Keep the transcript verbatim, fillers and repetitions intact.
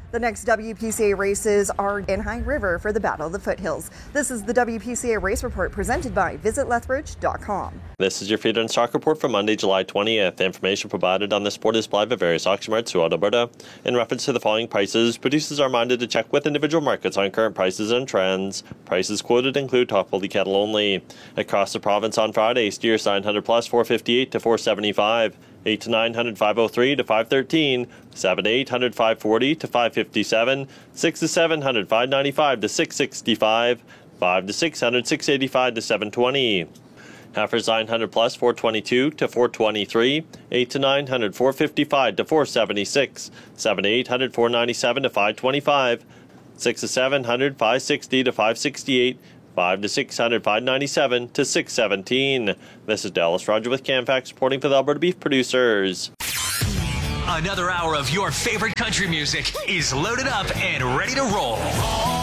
The next W P C A races are in High River for the Battle of the Foothills. This is the W P C A Race Report presented by visit lethbridge dot com. This is your feeder and stock report for Monday, July twentieth. The information provided on this report is supplied by various auction marts throughout Alberta. In reference to the following prices, producers are reminded to check with individual markets on current prices and trends. Prices quoted include top bully cattle only. Across the province on Friday, steers nine hundred plus four fifty-eight to four seventy-five. eight to nine hundred five oh three to five thirteen, seven to eight hundred five forty to five fifty-seven, six to seven hundred five ninety-five to six sixty-five, five to six hundred six eighty-five to seven twenty. Heifers nine hundred plus four twenty-two to four twenty-three, eight to nine hundred four fifty-five to four seventy-six, seven to eight hundred four ninety-seven to five twenty-five, six to seven hundred five sixty to five sixty-eight, five to six hundred five ninety-seven to six seventeen. This is Dallas Roger with CamFax reporting for the Alberta Beef Producers. Another hour of your favorite country music is loaded up and ready to roll.